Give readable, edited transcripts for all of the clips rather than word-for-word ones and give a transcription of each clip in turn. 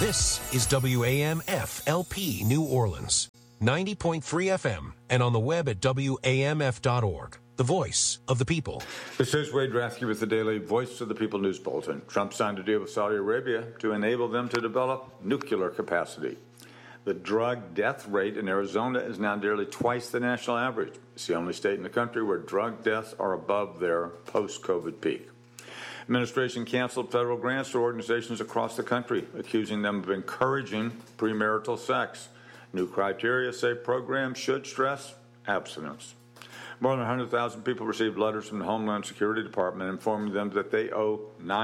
This is WAMF-LP New Orleans, 90.3 FM, and on the web at WAMF.org. The voice of the people. This is Wade Rathke with the daily Voice of the People News Bulletin. Trump signed a deal with Saudi Arabia to enable them to develop nuclear capacity. The drug death rate in Arizona is now nearly twice the national average. It's the only state in the country where drug deaths are above their post-COVID peak. Administration canceled federal grants to organizations across the country, accusing them of encouraging premarital sex. New criteria say programs should stress abstinence. More than 100,000 people received letters from the Homeland Security Department informing them that they owe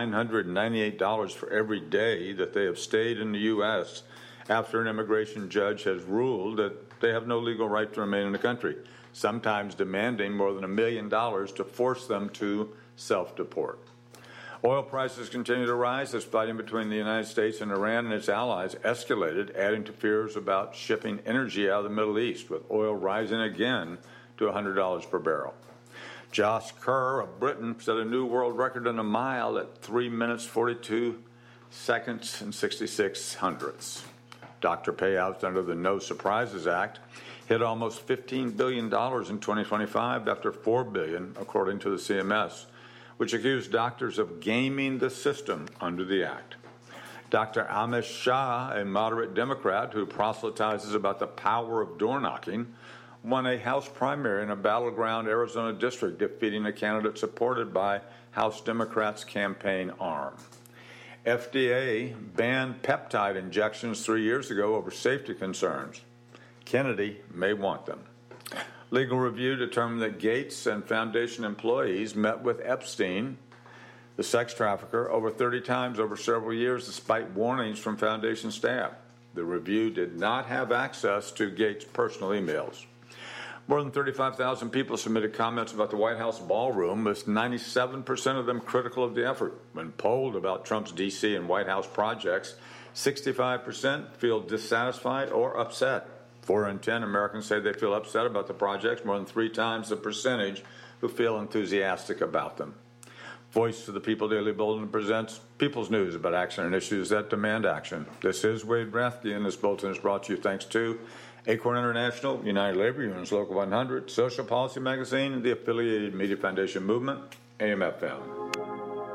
$998 for every day that they have stayed in the U.S. after an immigration judge has ruled that they have no legal right to remain in the country, sometimes demanding more than $1 million to force them to self-deport. Oil prices continue to rise as fighting between the United States and Iran and its allies escalated, adding to fears about shipping energy out of the Middle East, with oil rising again to $100 per barrel. Josh Kerr of Britain set a new world record in a mile at 3 minutes, 42 seconds, and 66 hundredths. Doctor payouts under the No Surprises Act hit almost $15 billion in 2025 after $4 billion, according to the CMS, which accused doctors of gaming the system under the act. Dr. Amish Shah, a moderate Democrat who proselytizes about the power of door knocking, won a House primary in a battleground Arizona district, defeating a candidate supported by House Democrats' campaign arm. FDA banned peptide injections 3 years ago over safety concerns. Kennedy may want them. Legal review determined that Gates and Foundation employees met with Epstein, the sex trafficker, over 30 times over several years, despite warnings from Foundation staff. The review did not have access to Gates' personal emails. More than 35,000 people submitted comments about the White House ballroom, with 97% of them critical of the effort. When polled about Trump's D.C. and White House projects, 65% feel dissatisfied or upset. 4 in 10 Americans say they feel upset about the projects, more than 3 times the percentage who feel enthusiastic about them. Voice of the People Daily Bulletin presents People's News about action and issues that demand action. This is Wade Rathke, and this bulletin is brought to you thanks to Acorn International, United Labor Unions Local 100, Social Policy Magazine, and the affiliated Media Foundation Movement, AM/FM.